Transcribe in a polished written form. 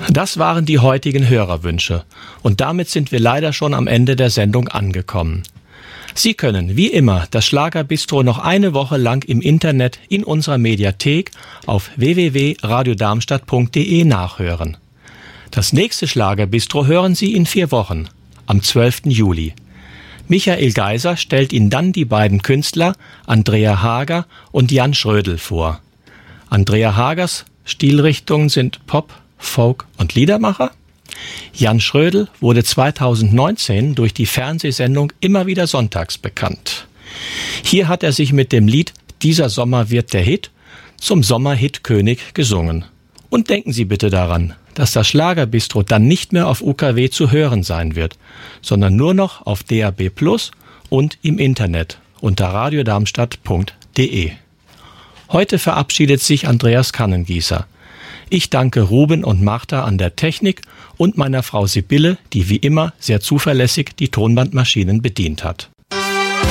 Das waren die heutigen Hörerwünsche. Und damit sind wir leider schon am Ende der Sendung angekommen. Sie können, wie immer, das Schlagerbistro noch eine Woche lang im Internet in unserer Mediathek auf www.radiodarmstadt.de nachhören. Das nächste Schlagerbistro hören Sie in 4 Wochen, am 12. Juli. Michael Geiser stellt Ihnen dann die beiden Künstler Andrea Hager und Jan Schrödel vor. Andrea Hagers Stilrichtungen sind Pop, Folk und Liedermacher. Jan Schrödel wurde 2019 durch die Fernsehsendung Immer wieder sonntags bekannt. Hier hat er sich mit dem Lied Dieser Sommer wird der Hit zum Sommerhit-König gesungen. Und denken Sie bitte daran, dass das Schlagerbistro dann nicht mehr auf UKW zu hören sein wird, sondern nur noch auf DAB+ und im Internet unter radiodarmstadt.de. Heute verabschiedet sich Andreas Kannengießer. Ich danke Ruben und Martha an der Technik und meiner Frau Sibylle, die wie immer sehr zuverlässig die Tonbandmaschinen bedient hat.